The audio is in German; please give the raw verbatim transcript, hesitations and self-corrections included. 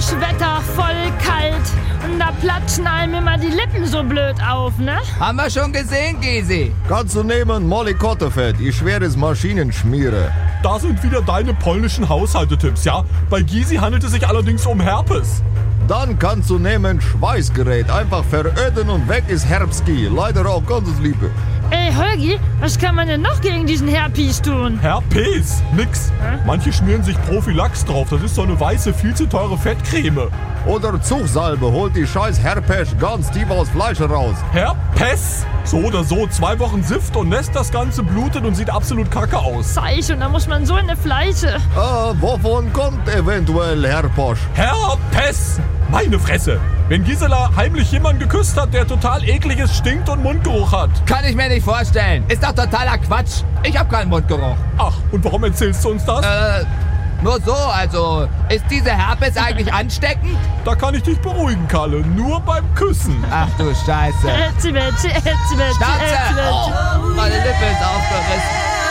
Wetter, voll kalt. Und da platschen einem immer die Lippen so blöd auf, ne? Haben wir schon gesehen, Gysi. Kannst du nehmen Molly Kottefett, ihr schweres Maschinenschmiere. Da sind wieder deine polnischen Haushaltetipps, ja? Bei Gysi handelt es sich allerdings um Herpes. Dann kannst du nehmen Schweißgerät, einfach veröden und weg ist Herbstski. Leider auch ganz Liebe. Ey, Holgi, was kann man denn noch gegen diesen Herpes tun? Herpes? Nix. Hä? Manche schmieren sich Prophylax drauf. Das ist so eine weiße, viel zu teure Fettcreme. Oder Zugsalbe, holt die scheiß Herpes ganz tief aus Fleisch raus. Herpes? So oder so, zwei Wochen Sift und Nest, das Ganze blutet und sieht absolut kacke aus. Zeich, und da muss man so eine Fleische. Ah, wovon kommt eventuell Herposch? Herpes! Meine Fresse! Wenn Gisela heimlich jemanden geküsst hat, der total ekliges stinkt und Mundgeruch hat. Kann ich mir nicht vorstellen. Ist doch totaler Quatsch. Ich hab keinen Mundgeruch. Ach, und warum erzählst du uns das? Äh, nur so, also, ist diese Herpes eigentlich ansteckend? Da kann ich dich beruhigen, Kalle. Nur beim Küssen. Ach du Scheiße. Ätzi, Ätzi, Ätzi, Ätzi, Schnauze! Ätzi, Ätzi. Oh, meine Lippe ist aufgerissen.